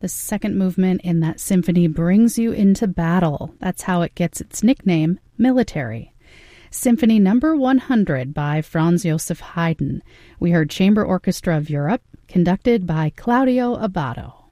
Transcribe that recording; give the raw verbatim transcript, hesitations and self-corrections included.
The second movement in that symphony brings you into battle. That's how it gets its nickname, military. Symphony number one hundred by Franz Joseph Haydn. We heard Chamber Orchestra of Europe, conducted by Claudio Abbado.